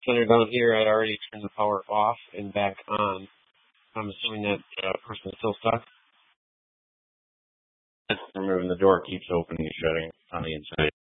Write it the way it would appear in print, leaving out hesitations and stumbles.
Center down here, I already turned the power off and back on. I'm assuming that person is still stuck. Removing the door keeps opening and shutting on the inside.